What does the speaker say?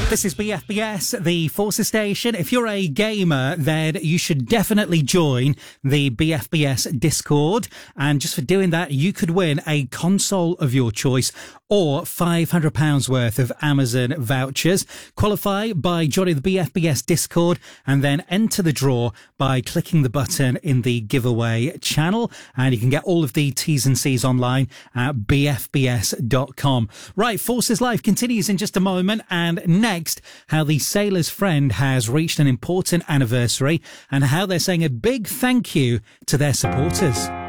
This is BFBS, the Forces Station. If you're a gamer, then you should definitely join the BFBS Discord. And just for doing that, you could win a console of your choice or £500 worth of Amazon vouchers. Qualify by joining the BFBS Discord and then enter the draw by clicking the button in the giveaway channel. And you can get all of the T's and C's online at bfbs.com. Right, Forces Live continues in just a moment. And next, how the Sailor's Friend has reached an important anniversary and how they're saying a big thank you to their supporters.